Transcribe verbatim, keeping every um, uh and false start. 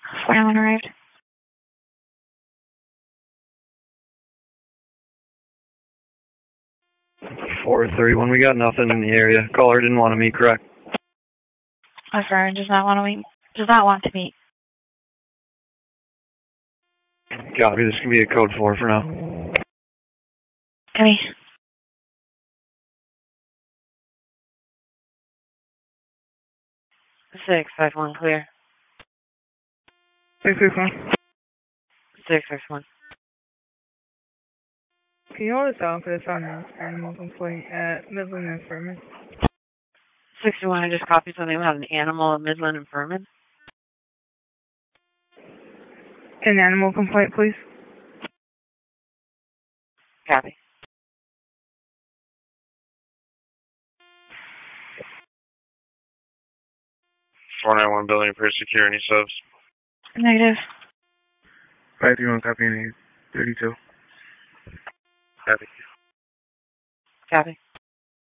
Four-one arrived. four thirty-one, we got nothing in the area. Caller didn't want to meet, correct? Affirm, does not want to meet. Does not want to meet. Copy, this can be a code four for now. Copy. Six, five, one, clear. Six, six, one. Six, six, one. Can you hold us down for this on this animal complaint at Midland and Furman? sixty-one, I just copied something about an animal at Midland and Furman. An animal complaint, please. Copy. four nine one building for security subs. Negative. five three one copy and thirty-two. Copy. Copy.